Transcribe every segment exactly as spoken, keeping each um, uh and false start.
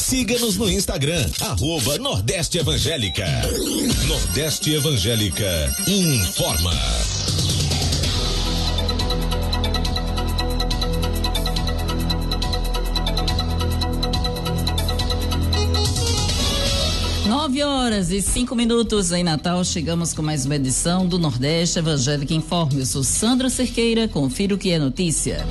Siga-nos no Instagram, arroba Nordeste Evangélica. Nordeste Evangélica informa. Nove horas e cinco minutos em Natal, chegamos com mais uma edição do Nordeste Evangélica Informe. Eu sou Sandra Cerqueira, confira o que é notícia.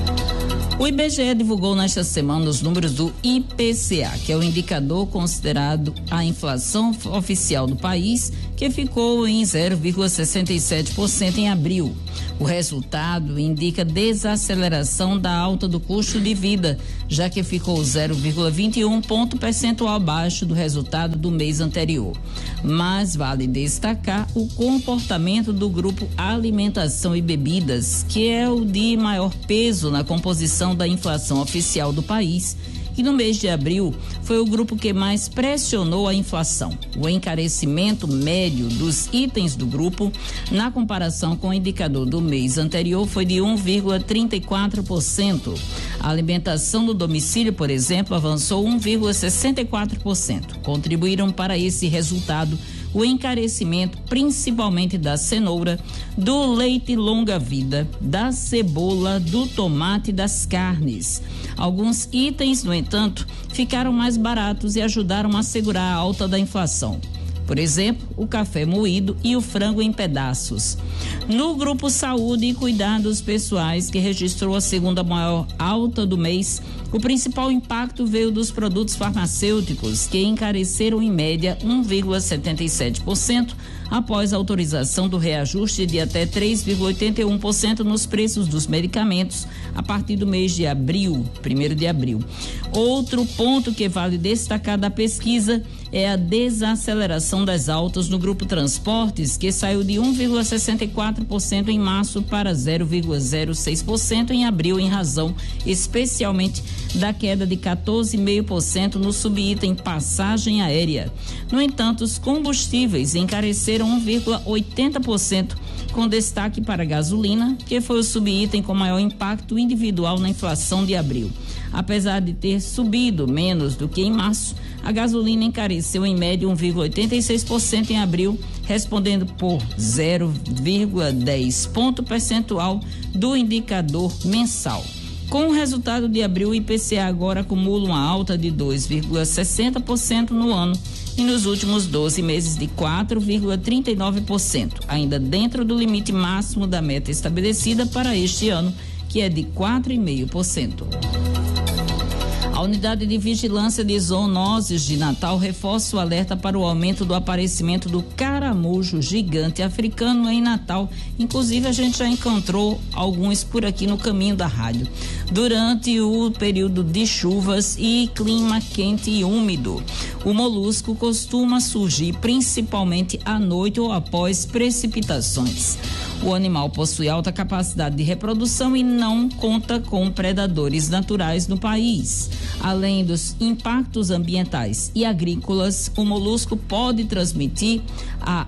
O I B G E divulgou nesta semana os números do I P C A, que é o indicador considerado a inflação oficial do país, que ficou em zero vírgula sessenta e sete por cento em abril. O resultado indica desaceleração da alta do custo de vida, já que ficou zero vírgula vinte e um ponto percentual abaixo do resultado do mês anterior. Mas vale destacar o comportamento do grupo Alimentação e Bebidas, que é o de maior peso na composição da inflação oficial do país, e no mês de abril foi o grupo que mais pressionou a inflação. O encarecimento médio dos itens do grupo, na comparação com o indicador do mês anterior, foi de um vírgula trinta e quatro por cento. A alimentação no domicílio, por exemplo, avançou um vírgula sessenta e quatro por cento. Contribuíram para esse resultado o encarecimento principalmente da cenoura, do leite longa-vida, da cebola, do tomate e das carnes. Alguns itens, no entanto, ficaram mais baratos e ajudaram a segurar a alta da inflação. Por exemplo, o café moído e o frango em pedaços. No grupo Saúde e Cuidados Pessoais, que registrou a segunda maior alta do mês, o principal impacto veio dos produtos farmacêuticos, que encareceram em média um vírgula setenta e sete por cento após a autorização do reajuste de até três vírgula oitenta e um por cento nos preços dos medicamentos a partir do mês de abril, primeiro de abril. Outro ponto que vale destacar da pesquisa é a desaceleração das altas no grupo Transportes, que saiu de um vírgula sessenta e quatro por cento em março para zero vírgula zero seis por cento em abril, em razão especialmente da queda de quatorze vírgula cinco por cento no subitem passagem aérea. No entanto, os combustíveis encareceram um vírgula oitenta por cento, com destaque para a gasolina, que foi o subitem com maior impacto individual na inflação de abril. Apesar de ter subido menos do que em março, a gasolina encareceu em média um vírgula oitenta e seis por cento em abril, respondendo por zero vírgula dez ponto percentual do indicador mensal. Com o resultado de abril, o I P C A agora acumula uma alta de dois vírgula sessenta por cento no ano e nos últimos doze meses de quatro vírgula trinta e nove por cento, ainda dentro do limite máximo da meta estabelecida para este ano, que é de quatro vírgula cinco por cento. A Unidade de Vigilância de Zoonoses de Natal reforça o alerta para o aumento do aparecimento do caramujo gigante africano em Natal. Inclusive, a gente já encontrou alguns por aqui no caminho da rádio. Durante o período de chuvas e clima quente e úmido, o molusco costuma surgir principalmente à noite ou após precipitações. O animal possui alta capacidade de reprodução e não conta com predadores naturais no país. Além dos impactos ambientais e agrícolas, o molusco pode transmitir a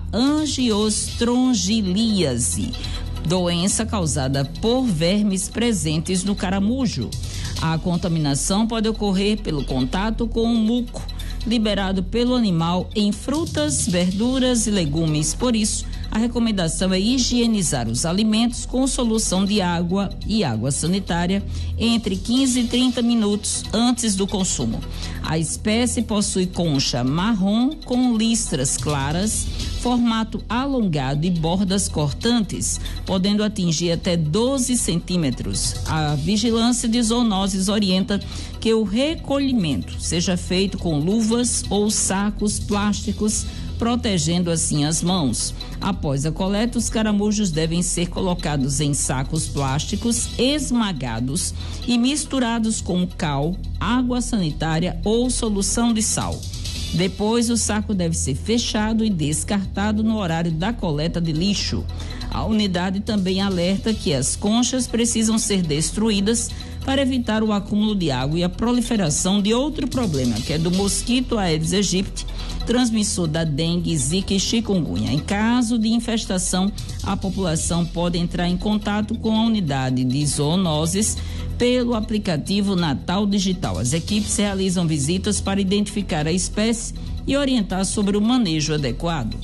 angiostrongilíase, doença causada por vermes presentes no caramujo. A contaminação pode ocorrer pelo contato com o muco liberado pelo animal em frutas, verduras e legumes. Por isso, a recomendação é higienizar os alimentos com solução de água e água sanitária entre quinze e trinta minutos antes do consumo. A espécie possui concha marrom com listras claras, formato alongado e bordas cortantes, podendo atingir até doze centímetros. A Vigilância de Zoonoses orienta que o recolhimento seja feito com luvas ou sacos plásticos, protegendo assim as mãos. Após a coleta, os caramujos devem ser colocados em sacos plásticos, esmagados e misturados com cal, água sanitária ou solução de sal. Depois, o saco deve ser fechado e descartado no horário da coleta de lixo. A unidade também alerta que as conchas precisam ser destruídas para evitar o acúmulo de água e a proliferação de outro problema, que é do mosquito Aedes aegypti, transmissor da dengue, zika e chikungunya. Em caso de infestação, a população pode entrar em contato com a unidade de zoonoses pelo aplicativo Natal Digital. As equipes realizam visitas para identificar a espécie e orientar sobre o manejo adequado.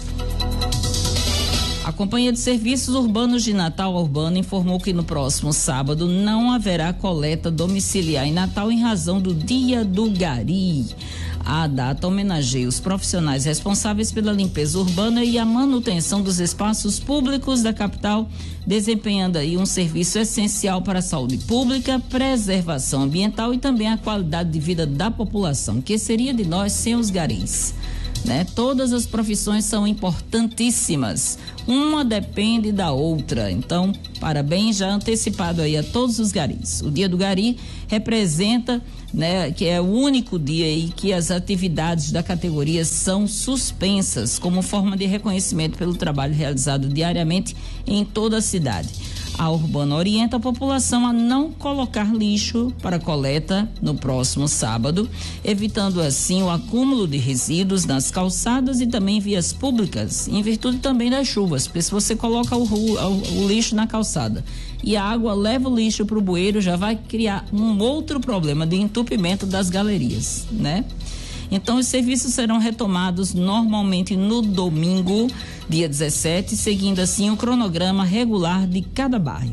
A Companhia de Serviços Urbanos de Natal Urbana informou que no próximo sábado não haverá coleta domiciliar em Natal em razão do Dia do Gari. A data homenageia os profissionais responsáveis pela limpeza urbana e a manutenção dos espaços públicos da capital, desempenhando aí um serviço essencial para a saúde pública, preservação ambiental e também a qualidade de vida da população. Que seria de nós sem os garis? Né? Todas as profissões são importantíssimas, uma depende da outra. Então, parabéns já antecipado aí a todos os garis. O Dia do Gari representa, né, que é o único dia aí que as atividades da categoria são suspensas como forma de reconhecimento pelo trabalho realizado diariamente em toda a cidade. A Urbana orienta a população a não colocar lixo para coleta no próximo sábado, evitando assim o acúmulo de resíduos nas calçadas e também vias públicas, em virtude também das chuvas, porque se você coloca o, o, o lixo na calçada e a água leva o lixo para o bueiro, já vai criar um outro problema de entupimento das galerias, né? Então, os serviços serão retomados normalmente no domingo, dia dezessete, seguindo assim o cronograma regular de cada bairro.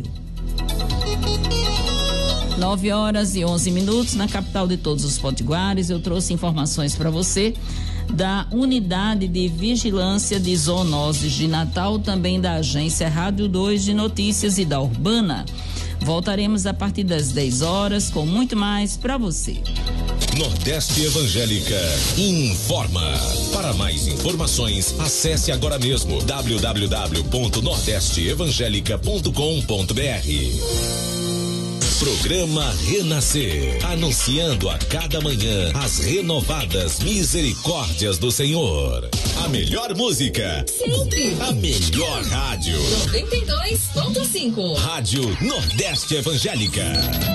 nove horas e onze minutos, na capital de todos os potiguares. Eu trouxe informações para você da Unidade de Vigilância de Zoonoses de Natal, também da Agência Rádio dois de Notícias e da Urbana. Voltaremos a partir das dez horas com muito mais para você. Nordeste Evangélica informa. Para mais informações, acesse agora mesmo w w w ponto nordeste evangélica ponto com ponto b r. Programa Renascer, anunciando a cada manhã as renovadas misericórdias do Senhor. A melhor música, sempre. A melhor rádio, noventa e dois ponto cinco. Rádio Nordeste Evangélica.